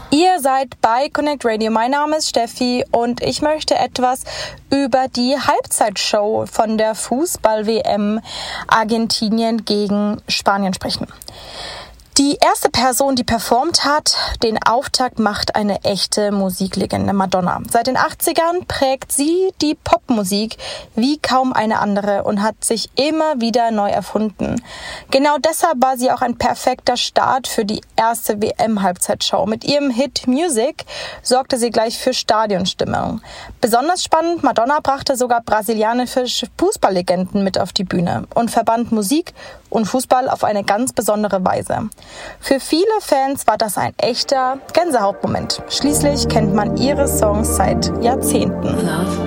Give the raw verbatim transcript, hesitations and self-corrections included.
Ihr seid bei Connect Radio. Mein Name ist Steffi und ich möchte etwas über die Halbzeitshow von der Fußball-W M Argentinien gegen Spanien sprechen. Die erste Person, die performt hat, den Auftakt macht eine echte Musiklegende, Madonna. Seit den achtzigern prägt sie die Popmusik wie kaum eine andere und hat sich immer wieder neu erfunden. Genau deshalb war sie auch ein perfekter Start für die erste W M-Halbzeitshow. Mit ihrem Hit Music sorgte sie gleich für Stadionstimmung. Besonders spannend, Madonna brachte sogar brasilianische Fußballlegenden mit auf die Bühne und verband Musik und Fußball auf eine ganz besondere Weise. Für viele Fans war das ein echter Gänsehautmoment. Schließlich kennt man ihre Songs seit Jahrzehnten. Love.